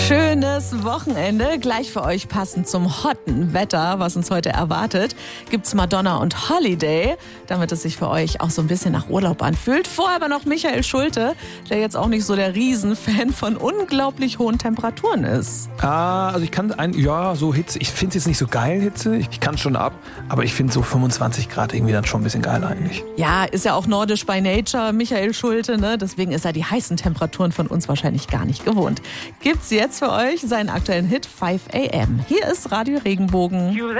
Schönes Wochenende. Gleich für euch passend zum hotten Wetter, was uns heute erwartet, gibt's Madonna und Holiday, damit es sich für euch auch so ein bisschen nach Urlaub anfühlt. Vorher aber noch Michael Schulte, der jetzt auch nicht so der Riesenfan von unglaublich hohen Temperaturen ist. Also ich kann so Hitze, ich finde es jetzt nicht so geil, Hitze, ich kann es schon ab, aber ich finde so 25 Grad irgendwie dann schon ein bisschen geil eigentlich. Ja, ist ja auch nordisch by nature, Michael Schulte, ne? Deswegen ist er die heißen Temperaturen von uns wahrscheinlich gar nicht gewohnt. Gibt's jetzt für euch seinen aktuellen Hit 5 AM. Hier ist Radio Regenbogen.